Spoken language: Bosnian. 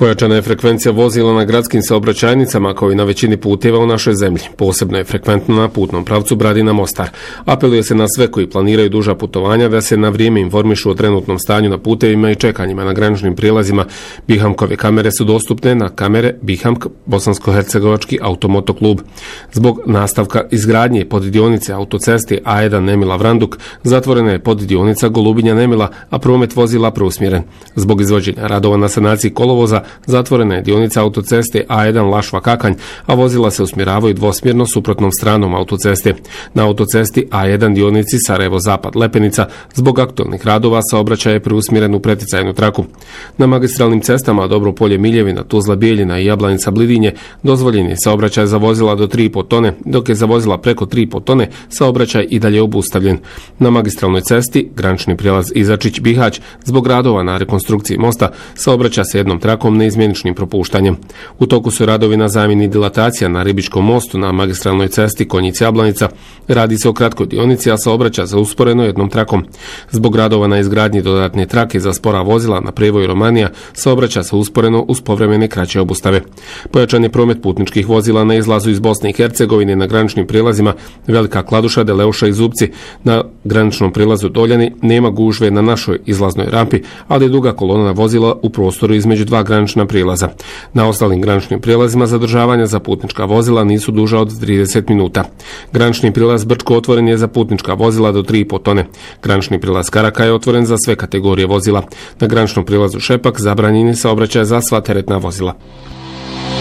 Pojačana je frekvencija vozila na gradskim saobraćajnicama kao i na većini puteva u našoj zemlji. Posebno je frekventno na putnom pravcu Bradina-Mostar. Apeluje se na sve koji planiraju duža putovanja da se na vrijeme informišu o trenutnom stanju na putevima i čekanjima na graničnim prijelazima. Bihamkove kamere su dostupne na kamere Bihamk Bosansko-hercegovački automotoklub. Zbog nastavka izgradnje poddionice autoceste A1 Nemila-Vranduk zatvorena je poddionica Golubinja-Nemila, a promet vozila preusmjeren. Zbog izvođenja radova na sanaciji kolovoza zatvorena je dionica autoceste A1 Lašva-Kakanj, a vozila se usmjeravaju dvosmjerno suprotnom stranom autoceste. Na autocesti A1 dionici Sarajevo-Zapad-Lepenica zbog aktualnih radova saobraćaj je preusmjeren u preticajnu traku. Na magistralnim cestama Dobropolje-Miljevina, Tuzla-Bijeljina i Jablanica-Blidinje dozvoljen je saobraćaj za vozila do 3,5 tone, dok je za vozila preko 3,5 tone saobraćaj i dalje obustavljen. Na magistralnoj cesti granični prijelaz Izačić-Bihać zbog radova na rekonstrukciji mosta saobraća se jednom trakom neizmjeničnim propuštanjem. U toku su radovi na zamjeni dilatacija na Ribičkom mostu na magistralnoj cesti Konjic-Jablanica. Radi se o kratkoj dionici, a saobraća se usporeno jednom trakom. Zbog radova na izgradnji dodatne trake za spora vozila na prevoju Romanija saobraća se usporeno uz povremene kraće obustave. Pojačan je promet putničkih vozila na izlazu iz Bosne i Hercegovine na graničnim prijelazima Velika Kladuša, Deleuša i Zubci. Na graničnom prilazu Doljani nema gužve na našoj izlaznoj rampi, ali je duga kolona vozila u prostoru između dva granična prijelaza. Na ostalim graničnim prijelazima zadržavanja za putnička vozila nisu duža od 30 minuta. Granični prilaz Brčko otvoren je za putnička vozila do 3,5 tone. Granični prilaz Karaka je otvoren za sve kategorije vozila. Na graničnom prilazu Šepak zabranjen je saobraćaj za sva teretna vozila.